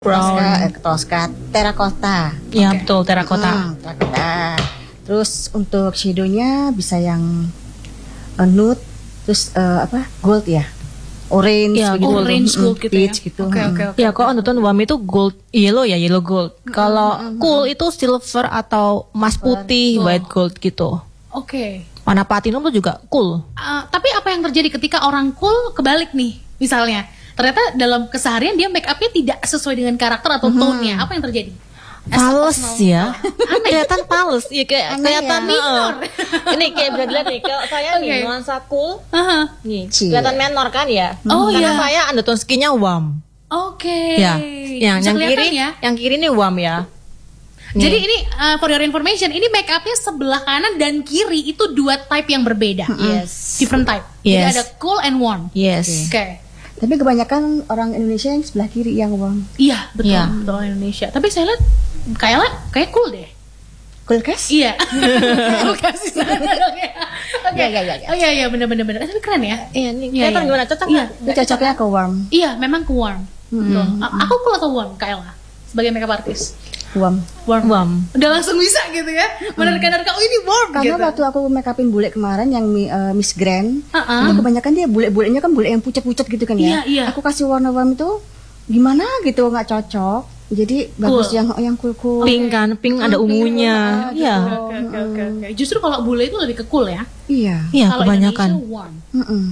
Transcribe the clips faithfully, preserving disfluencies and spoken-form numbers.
Brown. Tosca, eh, Tosca, terakota. Iya, Oke. betul, terakota. Hmm, terakota. Terus untuk shadownya bisa yang uh, nude, terus uh, apa? Gold ya. Orange, Ya, begitu. orange, Hmm, gold gitu ya. peach gitu. Oke, Hmm. oke, oke. Ya, kok undertone warm itu gold, yellow ya, yellow gold. Kalau cool itu silver atau emas putih, Gold. white gold gitu. Oke. Warna platinum tuh juga cool. Uh, tapi apa yang terjadi ketika orang cool kebalik nih, misalnya? Ternyata dalam keseharian dia make upnya tidak sesuai dengan karakter atau tone-nya. Apa yang terjadi? Pales As- ya, kelihatan pales, ya kayak Aneh kelihatan ya. minor. Ini kayak bisa dilihat nih, kalau saya nih Oke. nuansa cool, Aha. nih Cie. kelihatan menor kan ya. Oh, Karena iya. saya undertone skinnya warm. Oke. Ya, yang Bisa yang kelihatan kiri, ya. yang kiri ini warm ya. Nih. Jadi ini uh, for your information, ini make upnya sebelah kanan dan kiri itu dua type yang berbeda. Yes. Different type. Yes. Jadi ada cool and warm. Yes. Oke. Tapi kebanyakan orang Indonesia yang sebelah kiri yang warm. Iya, betul. Iya. Betul Indonesia. Tapi saya lihat kayaknya kayak cool deh. Kulkas? Iya. Aku kasih sana dong ya. Oke. Iya, iya, iya, iya. Oh iya iya benar-benar benar. Tapi keren ya. Iya, nih Iya, kelihatan iya. gimana? Cocok Iya. nggak? Itu cocoknya ke warm. Iya, memang ke warm. Betul. A- Aku cool atau warm, Kayla? Sebagai makeup artist. Warm. Warm. Warm. Udah langsung bisa gitu ya. Menerka-nerka, oh ini warm Karena gitu. waktu aku make upin bule kemarin yang mi- uh, Miss Grand, Uh-uh. itu kebanyakan dia bule-bulenya kan bule yang pucat-pucat gitu kan ya. Iya, iya. Aku kasih warna warm itu gimana gitu nggak cocok. Jadi bagus yang yang cool-cool. Pink kan, pink ada ungunya. Pink, Iya. Oke, oke, oke, oke. Justru kalau bule itu lebih ke cool ya. Iya. Iya, Kalau kebanyakan. Indonesia warm. Mm-mm.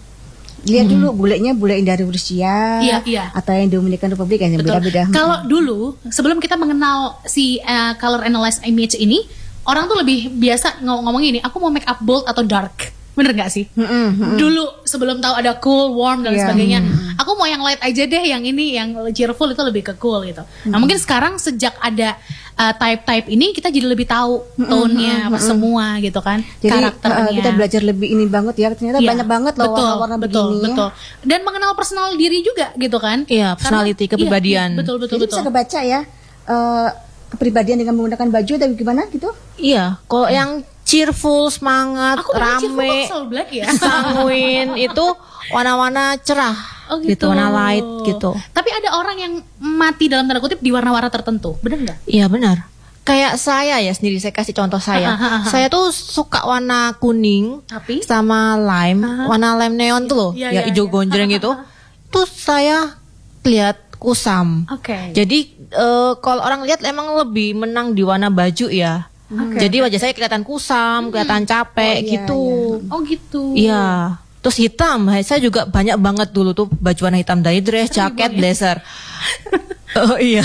Lihat dulu bulenya bule yang dari Rusia Iya, iya. atau yang Dominican Republic yang Betul. beda-beda. Kalau dulu sebelum kita mengenal si uh, color analyze image ini, orang tuh lebih biasa ngom- ngomong ini, aku mau make up bold atau dark. Bener gak sih? Mm-mm, mm-mm. Dulu sebelum tahu ada cool, warm dan Iya. sebagainya, aku mau yang light aja deh, yang ini yang cheerful itu lebih ke cool gitu. Nah mungkin sekarang sejak ada uh, type-type ini kita jadi lebih tahu tone-nya apa semua gitu kan, Jadi karakternya. uh, kita belajar lebih ini banget ya. Ternyata Iya, banyak banget loh betul, warna-warna betul, begini. betul. Dan mengenal personal diri juga gitu kan. Iya, personality, Karena- kepribadian. Iya, betul, betul, Jadi betul. bisa kebaca ya uh, kepribadian dengan menggunakan baju atau gimana gitu. Iya, kalau yang cheerful, semangat, Aku bilang cheerful rame, kok selalu black ya. sanguin itu warna-warna cerah, Oh gitu. warna light gitu. Tapi ada orang yang mati dalam tanda kutip di warna-warna tertentu, bener nggak? Iya benar. Kayak saya ya sendiri, saya kasih contoh saya. Saya tuh suka warna kuning Tapi sama lime, warna lime neon tuh loh, Iya, ya iya, hijau iya. gonjreng gitu. Tuh saya lihat kusam. Oke. Jadi eh, kalau orang lihat emang lebih menang di warna baju ya. Jadi wajah saya kelihatan kusam, kelihatan capek Oh, iya, gitu. Oh gitu. Iya. Terus hitam, saya juga banyak banget dulu tuh baju warna hitam dari dress, jaket, blazer. Oh iya.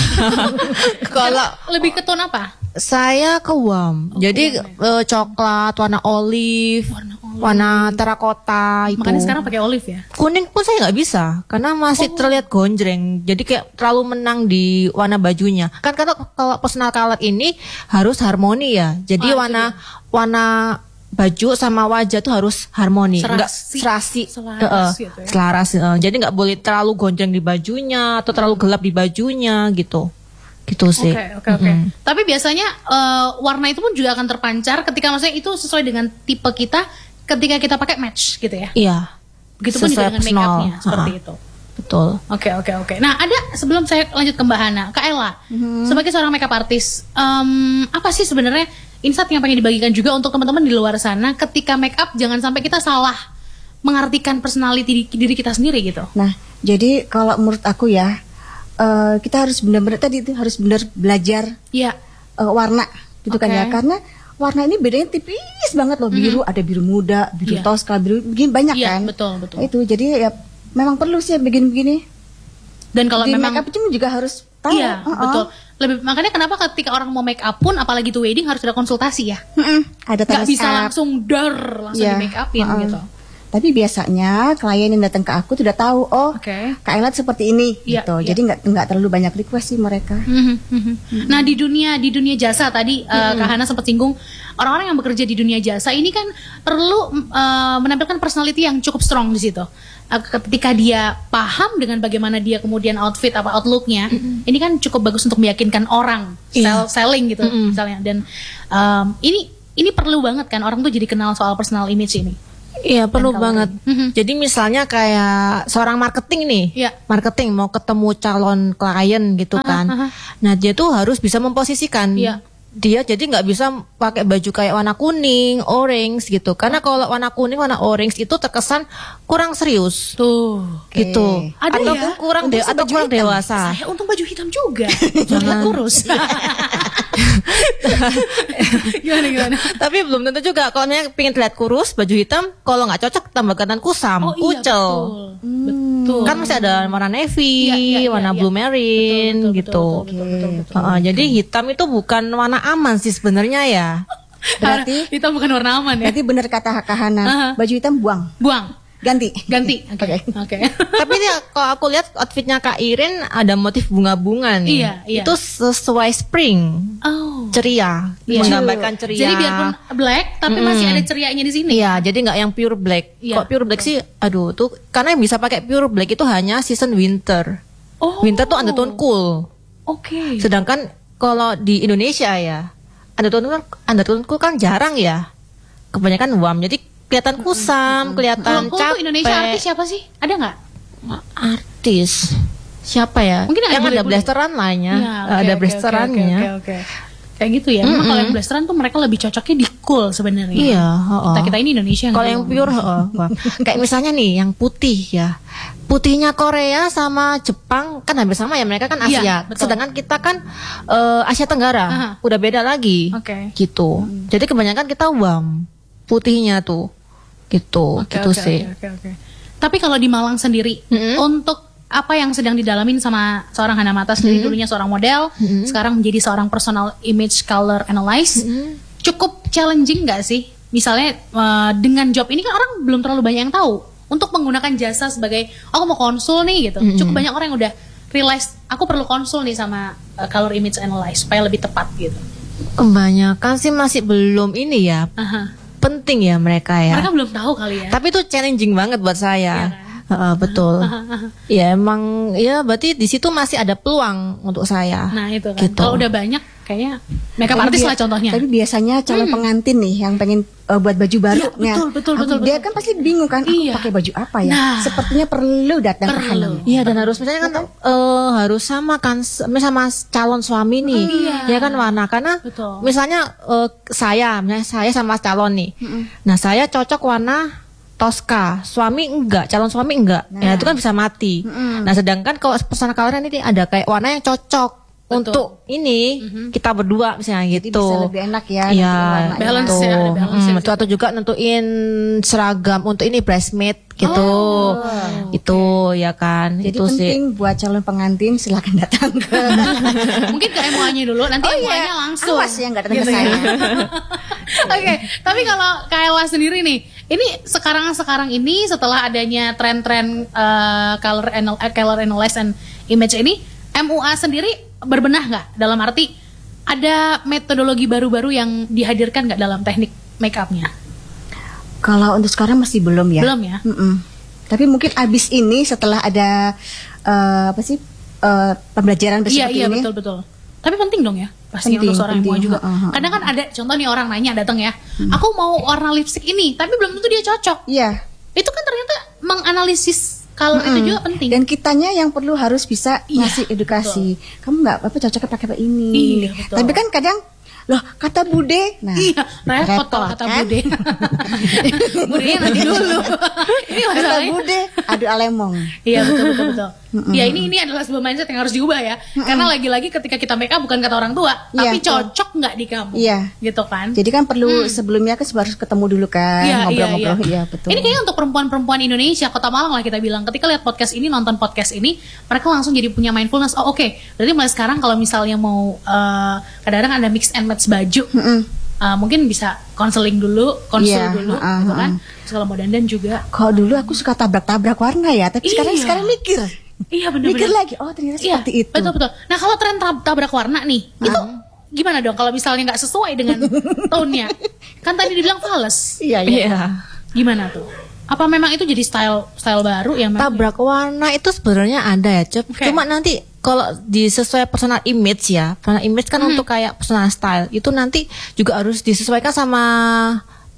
Kalau Lebih ke tone apa? saya ke warm, jadi eh, coklat, warna olive, warna, terakota itu. Makanya sekarang pakai olive ya. Kuning pun saya nggak bisa karena masih terlihat gonjreng, jadi kayak terlalu menang di warna bajunya. Kan kalau kalau personal color ini harus harmoni ya, jadi Oh, itu warna warna baju sama wajah tuh harus harmoni, nggak Serasi. serasi, Selaras Eh, eh, gitu ya. selaras, eh. Jadi nggak boleh terlalu gonjreng di bajunya atau terlalu gelap di bajunya gitu, gitu sih. Oke, oke, oke. Tapi biasanya eh, warna itu pun juga akan terpancar ketika maksudnya itu sesuai dengan tipe kita ketika kita pakai match gitu ya. Iya, Begitupun juga Sesuai dengan make personal. upnya seperti Ha-ha. itu. betul. Oke oke oke. Nah ada sebelum saya lanjut ke Mbak Hana, Kak Ella, sebagai seorang makeup artist, em, apa sih sebenarnya insight yang pengen dibagikan juga untuk teman-teman di luar sana ketika make up jangan sampai kita salah mengartikan personality di- diri kita sendiri gitu. Nah, jadi kalau menurut aku ya, eh, kita harus benar-benar tadi itu harus benar belajar Iya. eh, warna gitu kan Oke. ya. Karena warna ini bedanya tipis banget loh. Biru ada biru muda, biru Iya. Tosca, biru begini banyak Iya, kan. betul, betul. Itu jadi ya memang perlu sih begini-begini. Dan kalau Di memang make up itu juga harus tahu. iya Uh-uh. betul. Lebih makanya kenapa ketika orang mau make up pun apalagi tuh wedding harus ada konsultasi ya. Mm-mm. Ada Gak tes bisa up. langsung dar langsung Iya, di make upin uh-uh. gitu. Tapi biasanya klien yang datang ke aku sudah tahu, oh, Oke. Kak Elat seperti ini, Iya, gitu. iya. Jadi nggak nggak terlalu banyak request sih mereka. Mhm, mhm. Nah di dunia di dunia jasa tadi eh, Kak Hana sempat singgung orang-orang yang bekerja di dunia jasa ini kan perlu eh, menampilkan personality yang cukup strong di situ. Eh, ketika dia paham dengan bagaimana dia kemudian outfit apa outlooknya, ini kan cukup bagus untuk meyakinkan orang sell, selling gitu misalnya. Dan em, ini ini perlu banget kan orang tuh jadi kenal soal personal image ini. Iya perlu Dan banget. Mhm. Jadi misalnya kayak seorang marketing nih, Iya. marketing mau ketemu calon klien gitu Aha, kan. aha. Nah dia tuh harus bisa memposisikan. Iya. Dia jadi nggak bisa pakai baju kayak warna kuning, orange gitu. Karena kalau warna kuning, warna orange itu terkesan kurang serius. Tuh. Gitu. Ada atau ya? kurang Untung de- sih atau baju kurang hitam. dewasa. Saya untung baju hitam juga. Jangan kurus. Gimana gimana? Tapi belum tentu juga. Kalau misalnya pengen terlihat kurus, baju hitam, kalau nggak cocok tambah kelihatan kusam, Oh iya kucel. betul. Betul. Kan masih ada warna navy, Iya, iya, iya, warna iya. blue marine Betul, betul, gitu. betul, betul, betul, betul. Heeh, jadi hitam itu bukan warna aman sih sebenarnya ya. Berarti hitam bukan warna aman ya. berarti benar kata Kak Hana, Aha. baju hitam buang, Buang. ganti. Ganti. Oke. Oke. Tapi ini kalau aku lihat outfitnya Kak Irin ada motif bunga-bunga nih. Iya, iya. Itu sesuai spring, Oh. ceria, Iya. menggambarkan ceria. Jadi biarpun black tapi masih ada cerianya di sini. Iya, jadi nggak yang pure black. Iya, Kok pure black sih, aduh tuh karena yang bisa pakai pure black itu hanya season winter. Oh. Winter tuh undertone cool. Oke. Sedangkan kalau di Indonesia ya, undertone kan undertone cool kan jarang ya. Kebanyakan warm. Jadi kelihatan kusam, kelihatan Kalau cool capek. tuh Indonesia artis siapa sih? Ada nggak? Artis. Siapa ya? Mungkin ada yang ada bule-bule. blasteran lainnya. Iya, oke, ada oke, blasterannya. Oke, oke, oke. Kayak gitu ya. Memang kalau yang blasteran tuh mereka lebih cocoknya di cool sebenarnya. Iya, heeh. Kita kita ini Indonesia. Kalau yang pure, heeh, wah. Kayak misalnya nih, yang putih ya, putihnya Korea sama Jepang kan hampir sama ya, mereka kan Iya, Asia. betul. Sedangkan kita kan eh, Asia Tenggara, Aha. udah beda lagi, Oke. gitu. Jadi kebanyakan kita warm putihnya tuh, gitu, Oke, gitu oke, sih. oke, oke, oke. Tapi kalau di Malang sendiri, Mm-mm. untuk apa yang sedang didalamin sama seorang Hana Mata sendiri, dulunya seorang model, sekarang menjadi seorang personal image color analyst, cukup challenging nggak sih? Misalnya eh, dengan job ini kan orang belum terlalu banyak yang tahu untuk menggunakan jasa sebagai, oh, aku mau konsul nih gitu. Cukup banyak orang yang udah realize aku perlu konsul nih sama eh, color image analyst supaya lebih tepat gitu. Kebanyakan sih masih belum ini ya, Aha. penting ya mereka ya. Mereka belum tahu kali ya. Tapi itu challenging banget buat saya. Iya kan? Heeh, betul. Ya emang ya berarti di situ masih ada peluang untuk saya. Nah itu kan. Gitu. Kalau udah banyak kayaknya makeup Tapi artist bia- lah contohnya. Tapi biasanya calon pengantin nih yang pengen uh, buat baju baru. Iya, betul, betul, betul, Dia betul. kan pasti bingung kan, aku Iya. pakai baju apa ya? Nah. Sepertinya perlu datang ke Perlu. Hana. Iya dan harus misalnya kan eh, harus sama kan sama sama calon suami nih, Iya. ya kan warna karena Betul. misalnya eh, saya, misalnya saya sama calon nih, nah saya cocok warna Tosca, suami enggak, calon suami enggak, ya itu kan bisa mati. Nah sedangkan kalau personal color ini ada kayak warna yang cocok untuk ini kita berdua misalnya Jadi gitu. bisa lebih enak ya. Iya, nentuin warnanya. Balance gitu. ya, ada balance Mm, ya. itu atau juga nentuin seragam untuk ini bridesmaid gitu, itu ya kan, Jadi itu sih. penting buat calon pengantin silakan datang ke. Mungkin ke M U A-nya dulu, nanti Oh M U A-nya iya, langsung. awas ya nggak datang ke Gitu ya. saya. Oke, tapi kalau Kayla sendiri nih, ini sekarang-sekarang ini setelah adanya tren-tren eh, color anal eh, color analysis and image ini, M U A sendiri berbenah nggak? Dalam arti ada metodologi baru-baru yang dihadirkan nggak dalam teknik makeupnya? Kalau untuk sekarang masih belum ya. Belum ya? Mm-mm. Tapi mungkin abis ini setelah ada eh, apa sih eh, pembelajaran Iya seperti iya ini. betul betul. Tapi penting dong ya pasti Penting, untuk seorang M U A penting. juga. Ha, ha, ha. Kadang kan ada contoh nih orang nanya datang ya, aku mau warna lipstick ini, tapi belum tentu dia cocok. Iya. Itu kan ternyata menganalisis color itu juga penting. Dan kitanya yang perlu harus bisa Iya, ngasih edukasi. Kamu nggak apa cocoknya pakai apa ini. Iya, betul. Tapi kan kadang loh kata bude, nah Iya, repot kalau kata kan? bude. Budenya nanti dulu. Ini Kata masalahnya. bude, aduh alemong. Iya betul betul betul. Ya ini ini adalah sebuah mindset yang harus diubah ya. Karena lagi-lagi ketika kita make up bukan kata orang tua, Iya, tapi betul. cocok nggak di kamu. Iya. Gitu kan? Jadi kan perlu sebelumnya kan harus ketemu dulu kan, Iya, ngobrol-ngobrol. iya, Iya, iya. betul. Ini kayaknya untuk perempuan-perempuan Indonesia, Kota Malang lah kita bilang. Ketika lihat podcast ini, nonton podcast ini, mereka langsung jadi punya mindfulness. Oh oke, berarti mulai sekarang kalau misalnya mau eh, kadang-kadang ada mix and match baju, eh, mungkin bisa konseling dulu, konsul Iya, dulu, uh, gitu uh, kan. Terus kalau mau dandan juga. Kalau dulu aku suka tabrak-tabrak warna ya, tapi sekarang Iya. sekarang mikir. Iya benar-benar. Mikir lagi, oh ternyata Iya, seperti itu. betul betul. Nah kalau tren tab- tabrak warna nih, itu gimana dong kalau misalnya nggak sesuai dengan tone-nya? Kan tadi dibilang fals. Iya, iya. Iya. Gimana tuh? Apa memang itu jadi style style baru yang memang- Tabrak warna itu sebenarnya ada ya, Cep. Oke. Cuma nanti kalau di sesuai personal image ya, personal image kan untuk kayak personal style itu nanti juga harus disesuaikan sama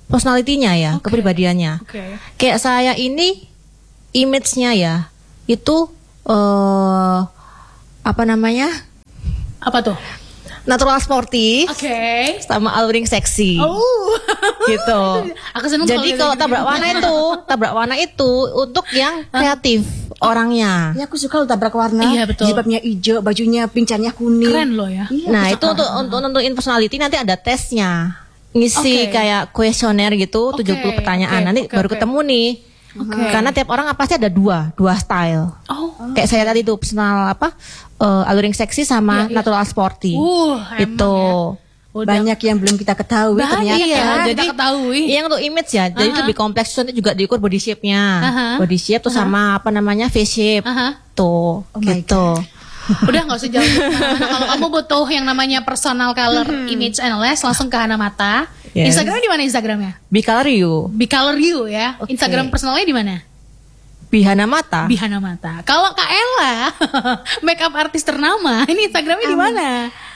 personality-nya ya, Oke. kepribadiannya. Oke. Kayak saya ini image-nya ya itu eh apa namanya? Apa tuh? Natural sportif Oke. sama alluring seksi. Oh. Gitu. Aku seneng Jadi kalau tabrak warna itu, tabrak warna itu untuk yang kreatif orangnya. Ya aku suka loh tabrak warna. Iya, betul. Jilbabnya hijau, bajunya pincannya kuning. Keren loh ya. Iya, Nah, aku itu suka. untuk untuk nentuin personality nanti ada tesnya. Ngisi Oke. kayak kuesioner gitu, Oke, tujuh puluh oke, pertanyaan. Nanti oke, baru oke. ketemu nih. Oke. Karena tiap orang pasti ada dua, dua style. Oh. Kayak saya tadi tuh personal apa? eh, alluring seksi sama Iya, iya. natural sporty. Uh, emang Itu. ya. Udah. Banyak yang belum kita ketahui Banyak ternyata. ya. Iya, kita jadi ketahui. yang untuk image ya, jadi Aha. lebih kompleks. Nanti juga diukur body shape-nya, Aha. body shape tuh sama apa namanya face shape, Aha. tuh, Oh my gitu. Udah nggak usah jauh. Nah, kalau kamu butuh yang namanya personal color image analyst, langsung ke Hana Mata. Yes. Instagram di mana Instagramnya? Bicolor you, Bicolor You ya. Oke. Instagram personalnya di mana? Bihana Mata. Bihana Mata. Kalau Kak Ella, makeup artis ternama, ini Instagramnya di mana?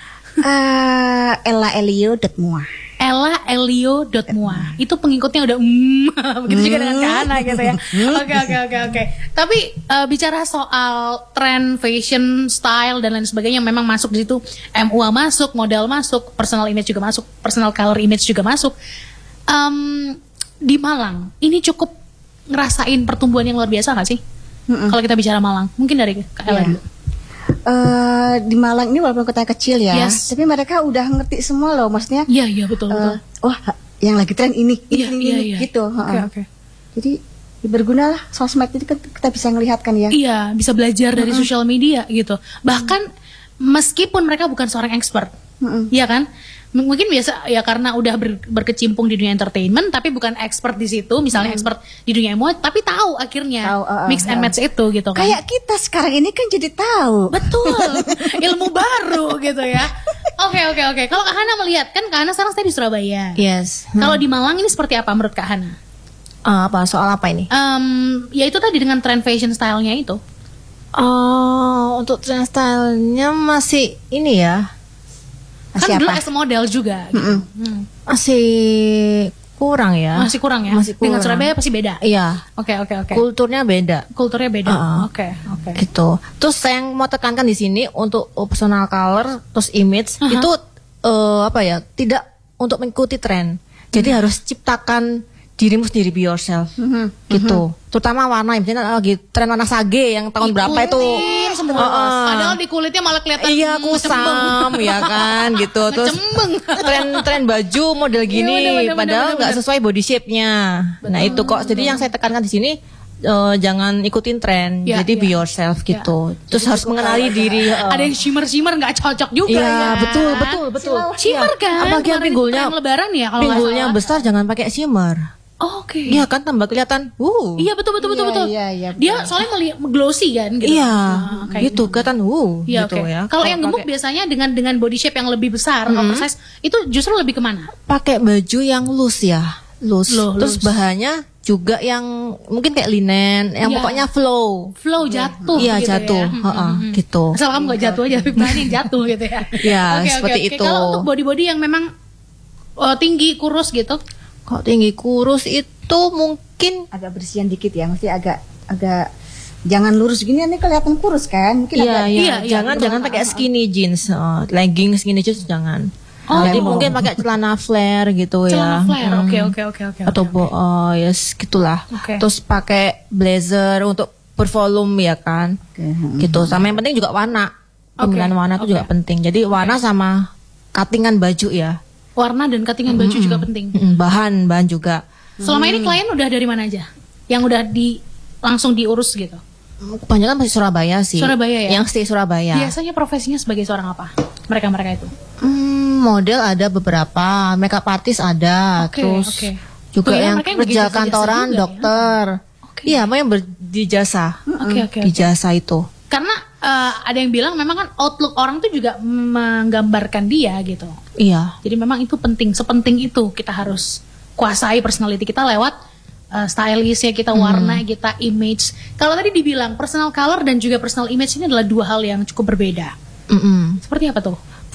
Ah, ella elio dot mua. Ella Elio dot mua. Itu pengikutnya udah mm, begitu juga dengan Kak Hana gitu ya. Oke oke oke oke. Tapi eh, bicara soal tren fashion, style dan lain sebagainya memang masuk di situ. M U A masuk, model masuk, personal image juga masuk, personal color image juga masuk. Em, di Malang ini cukup ngerasain pertumbuhan yang luar biasa nggak sih? Kalau kita bicara Malang, mungkin dari Kak Ella Iya. dulu. Eh, di Malang ini walaupun kota kecil ya, Yes. tapi mereka udah ngerti semua loh, maksudnya. Iya iya betul eh, betul. wah, yang lagi tren ini, ini, Iya ini, iya ini, iya. gitu. Oke heeh. oke. Jadi berguna lah sosmed itu kan kita bisa ngelihat kan ya. Iya, bisa belajar dari sosial media gitu. Bahkan meskipun mereka bukan seorang expert, Mm-mm. iya kan? M- Mungkin biasa ya karena udah ber- berkecimpung di dunia entertainment, tapi bukan expert di situ. Misalnya expert di dunia emo, tapi tahu akhirnya Tahu, uh, uh, mix and uh. match itu gitu kan? Kayak kita sekarang ini kan jadi tahu. Betul, ilmu baru gitu ya. Oke oke oke. Kalau Kak Hana melihat kan Kak Hana sekarang stay di Surabaya. Yes. Kalau di Malang ini seperti apa menurut Kak Hana? Eh, apa soal apa ini? Em, ya itu tadi dengan trend fashion style-nya itu. Oh, untuk trend style-nya masih ini ya, Masih Kan dulu apa? as a model juga. Gitu. Hmm. masih kurang ya. Masih kurang ya? Masih Dengan kurang. Surabaya pasti beda. Iya. Oke oke oke. Kulturnya beda. Kulturnya beda. Uh-uh. Oke oke. Gitu. Terus saya yang mau tekankan di sini untuk personal color terus image Aha. itu eh, apa ya? Tidak untuk mengikuti tren. Jadi harus ciptakan dirimu sendiri, be yourself. Gitu. Terutama warna, misalnya lagi tren warna sage yang tahun berapa itu. Ikutin semua. Uh-uh. Padahal di kulitnya malah kelihatan Iya, ngecembeng. kusam ya kan gitu. Terus Ngecembeng. tren-tren baju model gini Iya, bener, bener, padahal bener, nggak bener. sesuai body shape-nya. Nah, itu kok. Jadi yang saya tekankan di sini eh, jangan ikutin tren. Ya, Jadi ya. be yourself gitu. Terus harus mengenali diri. eh. Ada yang shimmer-shimmer nggak cocok juga Iya, ya. betul, betul, betul. Shimmer Iya. kan. Apalagi yang Kemarin pinggulnya tren lebaran ya kalau nggak pinggulnya salah. besar jangan pakai shimmer. Oh, Oke. Iya kan tambah kelihatan. Uh. Iya betul betul betul Iya, betul. iya, iya, Dia betul. soalnya meli- glossy kan gitu. Iya, Ah, kayak gitu kelihatan uh Iya gitu oke. ya. Kalau yang gemuk pakai- biasanya dengan dengan body shape yang lebih besar, oversize, itu justru lebih kemana? pakai baju yang loose ya, loose. Loh, Terus loose. bahannya juga yang mungkin kayak linen, yang Iya. pokoknya flow. Flow jatuh Iya, gitu jatuh, ya. heeh, Hmm, hmm, gitu. hmm. Asal kamu gak jatuh aja, tapi bahan yang jatuh gitu ya. Iya, Oke, oke, seperti oke. itu. Kalau untuk body-body yang memang uh, tinggi, kurus gitu. Kok tinggi kurus itu mungkin Agak bersihan dikit ya, mesti agak agak jangan lurus gini nanti kelihatan kurus kan. Mungkin iya, agak iya, iya, iya, jangan betul. jangan pakai skinny jeans, eh, legging skinny jeans jangan. Oh. Jadi mungkin pakai celana flare gitu Celana ya. flare, Hmm. oke oke oke oke. Atau oke, bo oke. oh, yes gitulah. Oke. Terus pakai blazer untuk bervolume ya kan. Oke, hmm. Gitu. Sama yang penting juga warna. Oke, Pemilihan warna itu oke. juga penting. Jadi warna sama cuttingan baju ya. Warna dan cuttingan baju juga penting. Mm, Bahan bahan juga. Selama ini klien udah dari mana aja? Yang udah di langsung diurus gitu. Kebanyakan masih Surabaya sih. Surabaya ya? Yang stay Surabaya. Biasanya profesinya sebagai seorang apa? Mereka-mereka itu. Hmm, model ada beberapa, makeup artist ada, Oke, terus oke. juga Oh ya, yang mereka yang kerja berjasa-jasa kantoran, juga ya? dokter. Oke. Iya, mau yang berjasa. Oke oke. Di oke. jasa itu. Karena eh, ada yang bilang memang kan outlook orang tuh juga menggambarkan dia gitu. Iya. Jadi memang itu penting, sepenting itu kita harus kuasai personality kita lewat uh, stylistnya kita, warna kita, image. Kalau tadi dibilang personal color dan juga personal image ini adalah dua hal yang cukup berbeda. Mm-mm. Seperti apa tuh?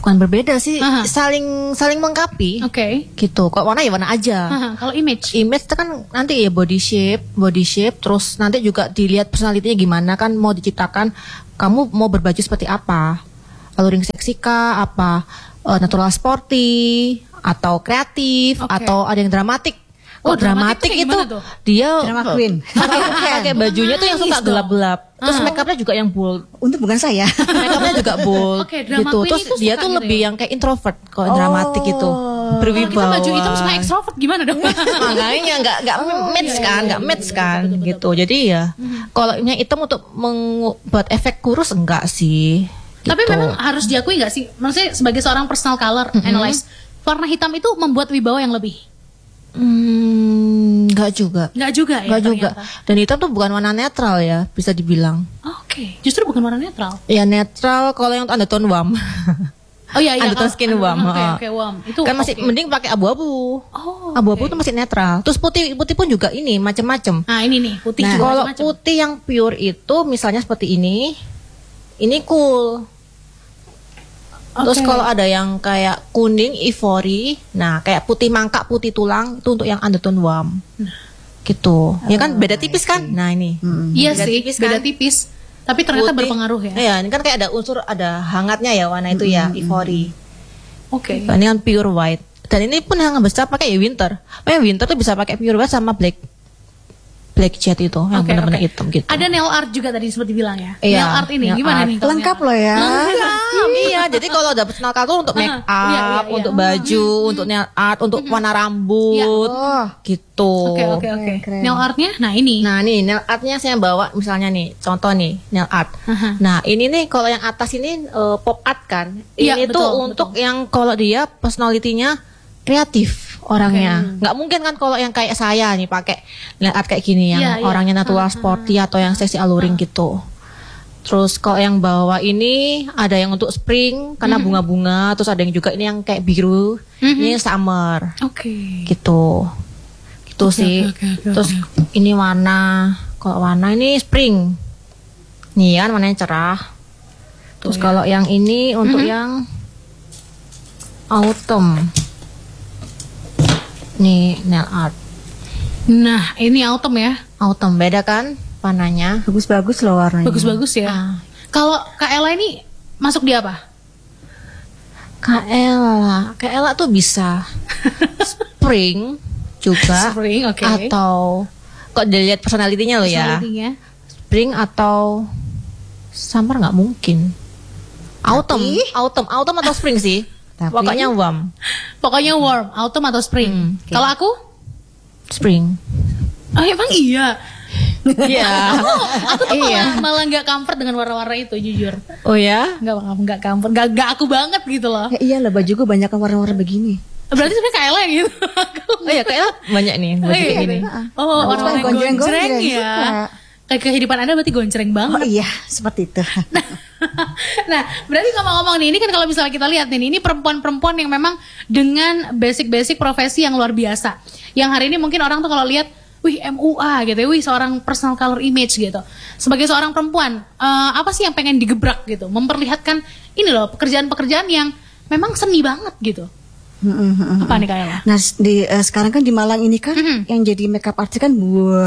Bukan berbeda sih, Aha. saling saling melengkapi. Oke. Gitu. Kok warna ya warna aja. Aha, kalau image. Image itu kan nanti ya body shape, body shape, terus nanti juga dilihat personalitinya gimana kan mau diciptakan. Kamu mau berbaju seperti apa? Alluring seksi kah? Apa uh, natural sporty? Atau kreatif? Oke. Atau ada yang dramatik? Oh, Oh, dramatik dramatik kayak itu gimana tuh? dia Drama queen. pakai pakai bajunya tuh yang suka Nangis dong. gelap-gelap. Terus Ah. make upnya juga yang bold. Untuk bukan saya. Make upnya juga bold Oke, drama gitu. queen Terus itu dia suka tuh gitu lebih ya? yang kayak introvert kalau Oh. dramatik itu. Kalau Berwibawa. kita baju hitam sama extrovert gimana dong? Makanya nggak nggak match iya, kan, iya, nggak iya, match betul, kan betul, betul, gitu. Jadi ya kalau yang hitam untuk membuat efek kurus enggak sih. Tapi gitu. memang harus diakui nggak sih? Maksudnya sebagai seorang personal color analyst, warna hitam itu membuat wibawa yang lebih. Hmm, nggak juga. Nggak juga ya? Nggak juga. ternyata? Dan hitam tuh bukan warna netral ya, bisa dibilang. Oke, justru bukan warna netral. Ya netral kalau yang undertone warm. Oh iya, iya. Undertone kalau- skin warm. Oke, ah. oke, warm. Itu Kan masih oke. mending pakai abu-abu. Oh, Abu-abu oke. tuh masih netral. Terus putih putih pun juga ini macam-macam. Nah, ini nih, putih Nah, juga kalau macam-macam. putih yang pure itu misalnya seperti ini, ini cool. Terus Oke. kalau ada yang kayak kuning ivory, nah kayak putih mangkak, putih tulang itu untuk yang undertone warm. Gitu. Ya kan beda tipis kan? Nah, ini. Iya beda sih, tipis beda kan? tipis. Tapi ternyata Putih. berpengaruh ya. Iya, ini kan kayak ada unsur ada hangatnya ya warna itu ya, ivory. Oke. Nah, ini kan pure white. Dan ini pun yang besar pakai ya winter. Makanya winter tuh bisa pakai pure white sama black black jet itu yang Oke, benar-benar oke. hitam gitu. Ada nail art juga tadi seperti bilang ya. Iya, nail art ini nail gimana art. nih? kalau Lengkap nail loh art? ya. Lengkap, iya. Jadi kalau ada personal color untuk make up, Aha, iya, iya, iya. untuk baju, untuk nail art, untuk warna rambut, Oh. gitu. Oke, oke, oke. Keren. Nail artnya, nah ini. Nah nih nail artnya saya bawa misalnya nih, contoh nih nail art. Aha. Nah ini nih kalau yang atas ini eh, pop art kan. Iya, Ini betul, tuh untuk yang kalau dia personalitinya kreatif orangnya. Nggak mungkin kan kalau yang kayak saya nih pakai nail art kayak gini yang Iya, iya. orangnya natural sporty atau yang seksi alluring gitu. Terus kalau yang bawah ini ada yang untuk spring karena bunga-bunga, terus ada yang juga ini yang kayak biru, ini summer Oke. gitu. Gitu sih. oke, oke, Terus ini warna, kalau warna ini spring. Nih kan warnanya cerah. Terus kalau yang ini untuk yang autumn. Nih nail art. Nah, ini autumn ya. Autumn beda kan warnanya? Bagus-bagus loh warnanya. Bagus-bagus ya. Ah. Kalau Kak Ella ini masuk di apa? Kak Ella, Kak Ella tuh bisa spring juga Spring, oke. atau kok dilihat personalitinya lo ya. Personality-nya. Spring atau summer nggak mungkin. Autumn, Tapi- autumn, autumn atau spring sih. Tapi- Pokoknya warm, Pokoknya warm, autumn atau spring. Hmm, oke. Kalau aku? spring. Oh emang iya. Iya. Aku tuh Iya. malah malah nggak comfort dengan warna-warna itu jujur. Oh ya? Nggak nggak comfort, nggak nggak aku banget gitu loh. Ya iyalah baju gue banyak warna-warna begini. Berarti sebenarnya Kak Ella yang gitu. Aku Oh ya, Kak Ella banyak nih baju kayak gini. Oh, Aku warna-warna suka gonjreng, gonjreng-gonjreng, ya. suka. Kayak kehidupan Anda berarti gonjreng Oh banget. iya, seperti itu. Nah, berarti ngomong-ngomong nih, ini kan kalau misalnya kita lihat nih, ini perempuan-perempuan yang memang dengan basic-basic profesi yang luar biasa. Yang hari ini mungkin orang tuh kalau lihat, wih M U A gitu ya, wih seorang personal color image gitu. Sebagai seorang perempuan, eh, apa sih yang pengen digebrak gitu? Memperlihatkan ini loh, pekerjaan-pekerjaan yang memang seni banget gitu. Apa nih Kak Ella? Nah, di eh, sekarang kan di Malang ini kan Mhm. yang jadi makeup artist kan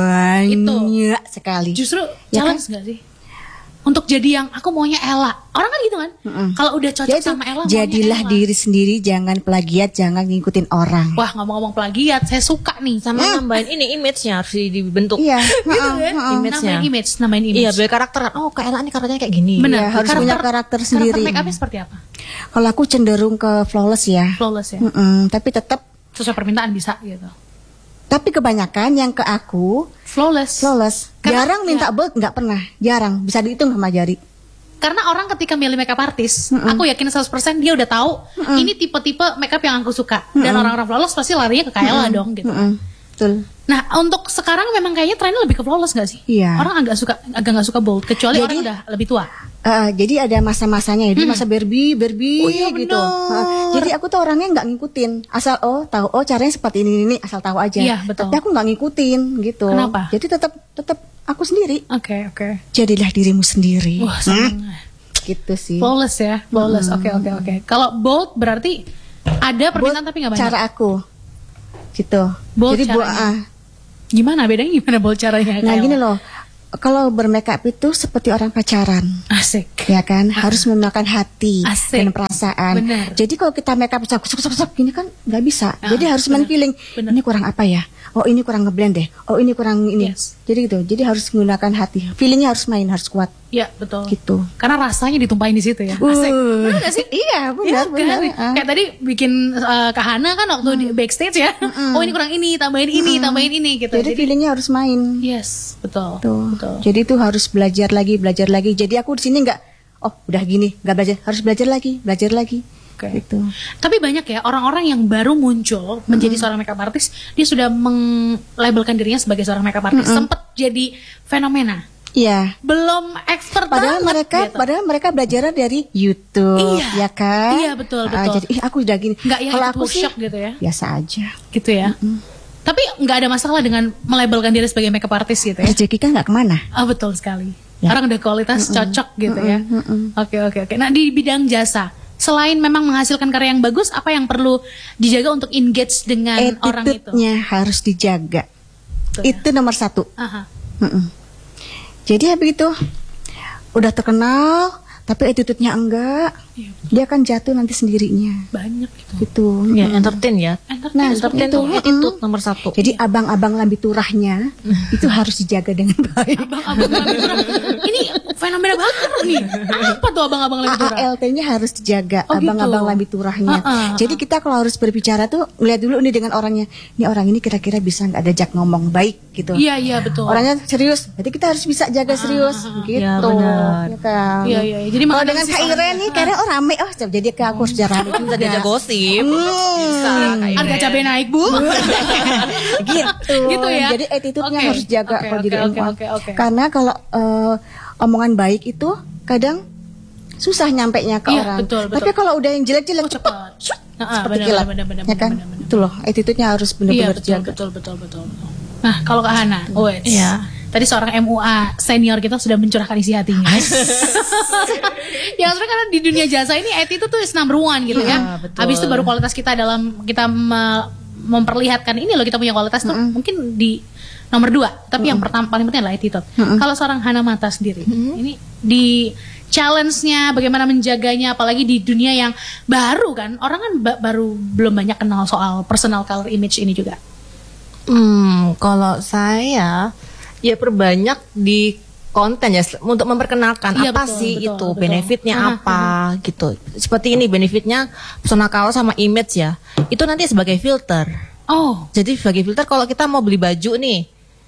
banyak sekali. Justru Ya challenge nggak sih? Untuk jadi yang aku maunya Ella. Orang kan gitu kan? Kalau udah cocok Ya itu, sama Ella, maunya jadilah Ella. diri sendiri, jangan plagiat, jangan ngikutin orang. Wah, ngomong-ngomong plagiat, saya suka nih. Sama nambahin ini image-nya harus dibentuk. Iya, Gitu heeh, ya? heeh. Image-nya. Nambahin image, nambahin image. Iya, biar karakter. Oh, Kak Ella ini karakternya kayak gini. Benar. Iya, harus punya karakter sendiri. Karakter make upnya seperti apa? Kalau aku cenderung ke flawless ya. Flawless ya. Mm-mm, tapi tetap, Sesuai permintaan bisa gitu. tapi kebanyakan yang ke aku Flawless. flawless. Karena- Jarang minta ya. bold, nggak pernah. Jarang, bisa dihitung sama jari. Karena orang ketika milih makeup artis, aku yakin seratus persen dia udah tahu ini tipe-tipe makeup yang aku suka. Dan orang-orang flawless pasti larinya ke Kak Ella dong gitu. Mm-mm, betul. Nah, untuk sekarang memang kayaknya trennya lebih ke flawless gak sih? Iya. Orang agak suka agak nggak suka bold, kecuali Jadi- orang udah lebih tua. Eh, jadi ada masa-masanya, jadi masa Barbie, Barbie Oh iya, gitu. bener. Eh, jadi aku tuh orangnya nggak ngikutin, asal oh tahu oh caranya seperti ini ini asal tahu aja. Iya, betul. Tapi aku nggak ngikutin gitu. Kenapa? Jadi tetap tetap aku sendiri. Oke, oke. Jadilah dirimu sendiri. Wah, seneng. gitu sih. Flawless ya, flawless. Oke oke oke. Kalau bold berarti ada permintaan Bold tapi nggak banyak. cara aku gitu. Bold Jadi buat caranya. ah, Gimana bedanya gimana bold caranya? nah Kayla? gini loh, kalau bermakeup itu seperti orang pacaran. Asik. Ya kan, harus memakan hati Asik. dan perasaan. Benar. Jadi kalau kita makeup sak sak sak sak gini kan nggak bisa. Ah, Jadi harus main benar. feeling. Benar. Ini kurang apa ya? Oh ini kurang ngeblend deh. Oh ini kurang ini. Yes. Jadi gitu. Jadi harus menggunakan hati. Feelingnya harus main, harus kuat Ya betul. gitu. Karena rasanya ditumpahin di situ ya. Asik. Uh, Benar gak sih? Iya benar Iya benar. kan? Ah. Kayak tadi bikin uh, Kak Hana kan waktu di backstage ya. Oh ini kurang ini, tambahin ini, tambahin ini gitu. Jadi feelingnya harus main. yes, betul. Tuh. Betul. Jadi itu harus belajar lagi, belajar lagi. Jadi aku di sini nggak, oh udah gini, nggak belajar, harus belajar lagi, belajar lagi. Oke. Gitu. Tapi banyak ya orang-orang yang baru muncul menjadi seorang makeup artist, dia sudah melabelkan dirinya sebagai seorang makeup artist. Sempet jadi fenomena. Iya. Belum expert Padahal banget mereka, gitu. padahal mereka belajar dari YouTube, Iya. ya kan? Iya, betul, Ah, betul. jadi ih, aku udah gini. Nggak yang Kalau ikut aku sih workshop gitu ya. biasa aja. Gitu ya. Tapi nggak ada masalah dengan melabelkan diri sebagai makeup artist gitu ya. Rezeki kan nggak kemana. Ah betul sekali. Ya. Orang udah kualitas cocok gitu ya. Oke oke oke. Nah di bidang jasa, selain memang menghasilkan karya yang bagus, apa yang perlu dijaga untuk engage dengan orang itu? Attitude-nya harus dijaga. Betul ya. Itu nomor satu. Aha. Mm-mm. Jadi ya begitu, udah terkenal, tapi attitude-nya enggak, Iya, dia akan jatuh nanti sendirinya. banyak gitu. Gitu. Ya, entertain ya. Entertain. Nah, Entertain itu, tuh attitude nomor satu. Jadi abang-abang lambi turahnya itu harus dijaga dengan baik. Abang-abang Lambi Turah. Ini fenomena baru nih. Apa tuh abang-abang Lambi Turah? A A L T-nya harus dijaga, Oh, abang-abang gitu. lambi turahnya. Uh-uh. Jadi kita kalau harus berbicara tuh lihat dulu nih dengan orangnya. Ini orang ini kira-kira bisa nggak diajak ngomong baik gitu. Iya iya betul. Orangnya serius, jadi kita harus bisa jaga serius, gitu. Ya, benar. Ya kan. Iya iya. iya. Jadi Kalau menganalisis dengan Kak orangnya. Iren nih, karena oh rame, oh jadi ke aku harus rame juga. Bisa diajak gosip. Bisa. kayak Harga Iren. cabai naik bu. gitu. Gitu ya? Jadi attitude-nya Oke. harus jaga Oke, kalau oke, jadi oke, ilmuwan. oke, oke. Karena kalau eh, omongan baik itu kadang susah nyampe nya ke Iya, orang. betul, betul. Tapi kalau udah yang jelek-jelek Oh, cepat. oh, shoot, Ah, seperti benar, kilat. benar, benar, ya kan? benar, benar, benar. Itu loh, attitude-nya harus Iya benar-benar betul, jaga. betul betul betul betul. Nah kalau Kak Hana, wes. Iya. Tadi seorang M U A senior kita sudah mencurahkan isi hatinya. Ya sebenarnya karena di dunia jasa ini attitude tuh is number one gitu ya. Iya, betul. Habis itu baru kualitas kita dalam kita me- memperlihatkan ini loh kita punya kualitas tuh mungkin di nomor dua. Tapi yang pertama paling penting adalah attitude. Kalau seorang Hana Mata sendiri, ini di challenge-nya bagaimana menjaganya, apalagi di dunia yang baru kan, orang kan ba- baru belum banyak kenal soal personal color image ini juga. Hmm, kalau saya ya perbanyak di konten ya untuk memperkenalkan Iya, apa betul, sih betul, itu betul. benefitnya Aha, apa gitu. Seperti ini benefitnya personal color sama image ya. Itu nanti sebagai filter. Oh, Jadi sebagai filter kalau kita mau beli baju nih,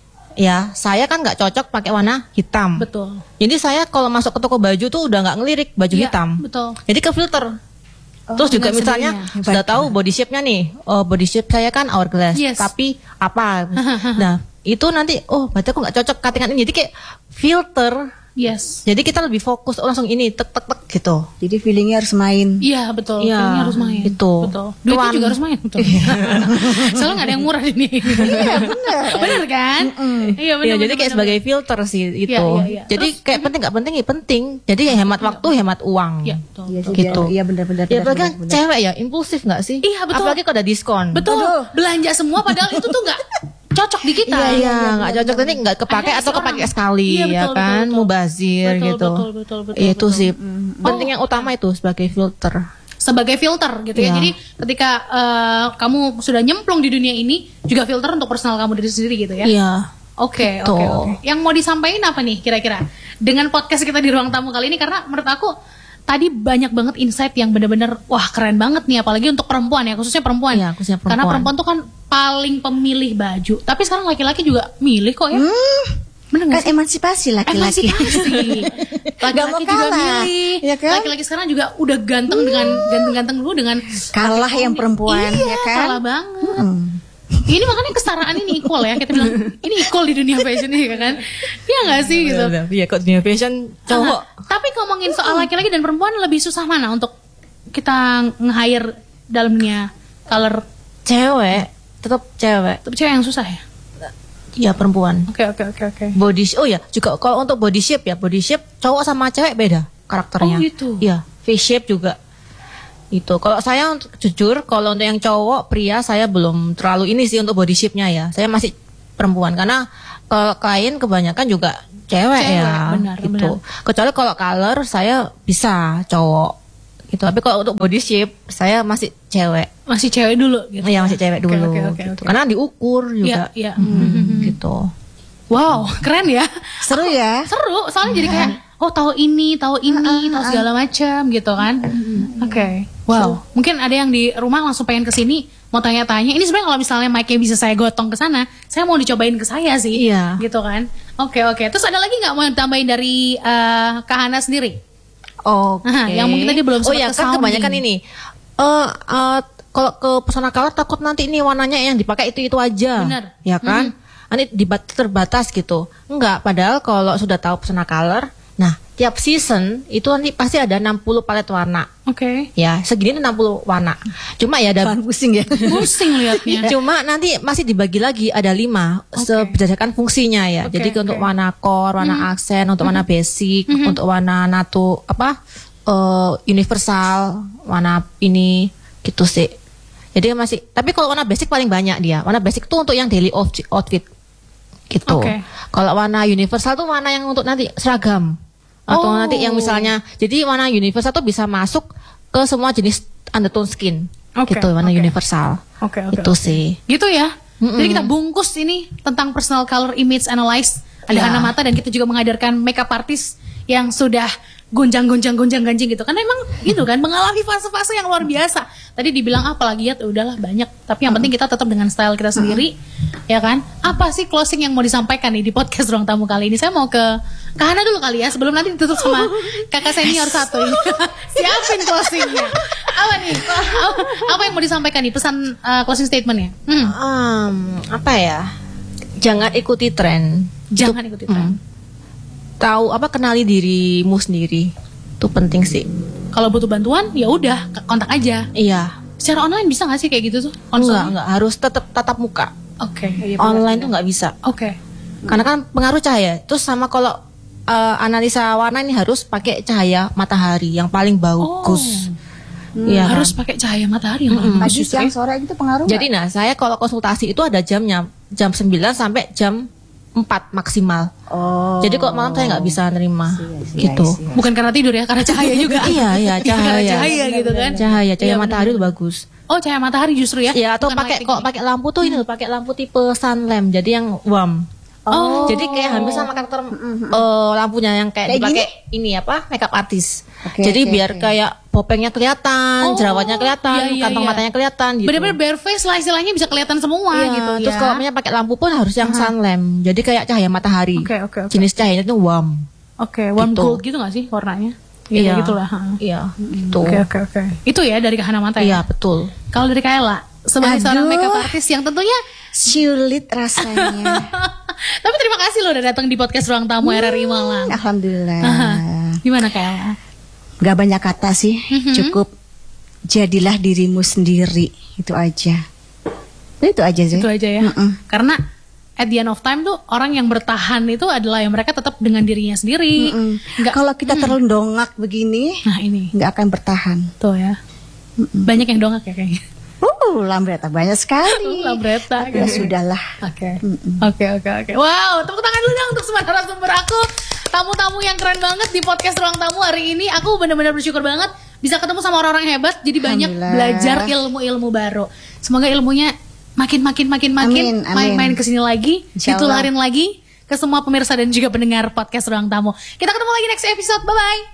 ya saya kan nggak cocok pakai warna hitam. betul. Jadi saya kalau masuk ke toko baju tuh udah nggak ngelirik baju Iya, hitam. betul. Jadi ke filter. Oh, Terus juga dengan misalnya sendirinya. sudah tahu body shape-nya nih. Oh, body shape saya kan hourglass, Yes. tapi apa? Nah, itu nanti oh, berarti aku nggak cocok cuttingan ini. Jadi kayak filter. Yes. Jadi kita lebih fokus oh langsung ini tek tek tek gitu. Jadi feelingnya harus main. Iya betul, Iya, filmnya harus main. itu. Betul. Duitnya Tuan. juga harus main. Betul. Soalnya nggak ada yang murah ini. Iya benar. Bener kan? Iya benar. Iya, jadi benar, kayak benar. sebagai filter sih itu. Iya, iya, iya. Jadi Terus- kayak penting nggak penting ya penting. Jadi ya hemat waktu, hemat uang. Iya, betul. Iya sih, Gitu. Iya benar-benar. Ya benar, apalagi kan benar, benar. cewek ya impulsif nggak sih? Iya, betul. Apalagi kalau ada diskon. Betul. Aduh. Belanja semua padahal itu tuh nggak cocok di kita. Iya, iya, nggak cocok nanti nggak kepake Ada atau seorang- kepake sekali Iya, betul, ya betul, kan, betul. mubazir Betul, gitu. betul, betul, betul, Itu betul. sih penting yang utama itu sebagai filter. Sebagai filter gitu ya. Iya. Jadi ketika eh, kamu sudah nyemplung di dunia ini, juga filter untuk personal kamu diri sendiri gitu ya. Iya. Oke, Betul. oke, oke. Yang mau disampaikan apa nih kira-kira dengan podcast kita di ruang tamu kali ini? Karena menurut aku tadi banyak banget insight yang benar-benar wah keren banget nih, apalagi untuk perempuan ya, khususnya perempuan. Iya, khususnya perempuan. Karena perempuan tuh kan paling pemilih baju. Tapi sekarang laki-laki juga milih kok ya. Bener nggak Kan sih? emansipasi laki-laki. Emansipasi. Nggak mau Laki-laki juga kalah, milih. ya kan? Laki-laki sekarang juga udah ganteng dengan ganteng-ganteng dulu dengan Kalah yang perempuan, iya, ya kan? kalah banget. Ini makanya kesetaraan ini equal ya. Kita bilang ini equal di dunia fashion nih kan. Iya nggak sih gitu. Iya, kok dunia fashion cowok. Aha. Tapi ngomongin soal laki-laki dan perempuan lebih susah mana untuk kita nge-hire dalam dunia color? Cewek tetap cewek. Tapi cewek yang susah ya. Iya, perempuan. Oke oke oke oke. Body sh- oh ya, juga kalau untuk body shape ya, body shape cowok sama cewek beda. karakternya. Oh, gitu. Iya, face shape juga. Itu. Kalau saya untuk- jujur, kalau untuk yang cowok, pria saya belum terlalu ini sih untuk body shape-nya ya. Saya masih perempuan karena kalau kain kebanyakan juga cewek, Cewek, ya. benar, gitu. benar. Kecuali kalau color saya bisa cowok. Gitu. Tapi kalau untuk body shape saya masih cewek. Masih cewek dulu gitu. Iya, masih cewek Oke, dulu. oke, oke, gitu. oke. Karena diukur juga. Iya, iya. Hmm, gitu. Wow, keren ya. Seru ya. Seru, soalnya jadi kayak oh tahu ini, tahu ini, tahu segala macam gitu kan. Oke. Wow. Mungkin ada yang di rumah langsung pengen ke sini mau tanya-tanya. Ini sebenarnya kalau misalnya mic-nya bisa saya gotong ke sana, saya mau dicobain ke saya sih. Iya. Gitu kan. Oke, oke. Terus ada lagi nggak mau tambahin dari eh, Kak Hana sendiri? Oke. Aha, yang mungkin tadi belum Oh sempat ya ke kan sounding. kebanyakan ini. Eh eh, kalau ke pesona color takut nanti ini warnanya yang dipakai itu itu aja. Bener. Ya kan? Nanti dibat terbatas gitu. Enggak, padahal kalau sudah tahu pesona color, nah tiap season itu nanti pasti ada enam puluh palet warna. Oke. Ya, segini enam puluh warna. Cuma ya ada Bahan pusing ya. Pusing liatnya. Cuma nanti masih dibagi lagi ada lima se- berdasarkan fungsinya ya. Oke, Jadi oke. untuk warna core, warna aksen, untuk warna basic, untuk warna natu apa eh, universal, warna ini gitu sih. Jadi masih. Tapi kalau warna basic paling banyak dia. Warna basic tuh untuk yang daily outfit, outfit gitu. Oke. Kalau warna universal tuh warna yang untuk nanti seragam atau Oh. nanti yang misalnya. Jadi warna universal tuh bisa masuk ke semua jenis undertone skin. Oke, Gitu warna oke. universal. Oke, oke. Itu sih. Gitu ya. Jadi kita bungkus ini tentang personal color image analyze. Ada Ya. Hana Mata dan kita juga menghadirkan makeup artist yang sudah gonjang-gonjang gonjang-ganjing gitu. Karena emang gitu kan mengalami fase-fase yang luar biasa. Tadi dibilang apa lagi ya udahlah banyak. Tapi yang penting kita tetap dengan style kita sendiri. Ya kan? Apa sih closing yang mau disampaikan nih di podcast Ruang Tamu kali ini? Saya mau ke Kak Hana dulu kali ya sebelum nanti ditutup sama kakak senior satu ini. Siapin closingnya. Apa nih? Apa yang mau disampaikan nih pesan uh, closing statementnya? Hmm. Um, apa ya? Jangan ikuti tren. Jangan ikuti tren. Tahu apa kenali dirimu sendiri. Itu penting sih. Kalau butuh bantuan ya udah kontak aja. Iya. Secara online bisa nggak sih kayak gitu tuh? Enggak, Konselnya? enggak harus tetap tatap muka. Oke. Online tuh nggak bisa. Oke. Karena kan pengaruh cahaya. Terus sama kalau eh, analisa warna ini harus pakai cahaya matahari yang paling bagus. Iya. kan? Harus pakai cahaya matahari yang paling Pagi, bagus siang, ya. sore itu pengaruh Jadi nah, saya kalau konsultasi itu ada jamnya. Jam sembilan sampai jam empat maksimal. nggak? Oh. Jadi kok malam saya nggak bisa nerima. I see, gitu. I see. Bukan karena tidur ya, karena cahaya juga. Iya, iya, Karena cahaya. cahaya gitu kan. Cahaya, cahaya Iya, matahari itu benar-benar. bagus. Oh, cahaya matahari justru ya. Ya, atau Bukan pakai lighting kok nih. pakai lampu tuh ini loh, pakai lampu tipe sun lamp. Jadi yang warm. Oh. Jadi kayak hampir sama karakter eh, lampunya yang kayak, Kayak dipakai ini apa makeup artis. Oke, Jadi oke, biar oke. kayak popengnya kelihatan, Oh, jerawatnya kelihatan, iya, iya, kantong iya. matanya kelihatan gitu. Bener-bener bare face lah istilahnya bisa kelihatan semua Iya, gitu terus ya. kalau punya pakai lampu pun harus yang sun lamp. Jadi kayak cahaya matahari. Oke, oke, oke. Jenis cahayanya itu warm. Oke, warm Gitu. gold gitu gak sih warnanya? Iya, gitu lah. ha. Iya, gitu. Oke, oke, oke. Itu ya dari Kak Hana Mata Iya, ya. betul. Kalau dari Kaela sebagai Aduh. seorang makeup artist yang tentunya Sulit rasanya. tapi terima kasih loh udah datang di podcast Ruang Tamu R R I Malang. Alhamdulillah. Aha. Gimana Kaela? Gak banyak kata sih, cukup jadilah dirimu sendiri, itu aja. Itu aja sih. Itu aja ya. Karena at the end of time tuh orang yang bertahan itu adalah yang mereka tetap dengan dirinya sendiri. Nggak- Kalau kita terlalu dongak begini, Nah ini nggak akan bertahan. tuh ya. Banyak yang dongak ya kayaknya. Uh, lambreta banyak sekali. Lambreta. Ya sudahlah. Oke, oke, oke, oke. Wow, tepuk tangan dulu dong untuk semua narasumber aku, tamu-tamu yang keren banget di podcast Ruang Tamu hari ini. Aku benar-benar bersyukur banget bisa ketemu sama orang-orang hebat. Jadi banyak Alhamdulillah. belajar ilmu-ilmu baru. Semoga ilmunya makin, makin, makin, makin Amin, amin. main-main kesini lagi, Insya Allah. ditularin lagi ke semua pemirsa dan juga pendengar podcast Ruang Tamu. Kita ketemu lagi next episode. Bye bye.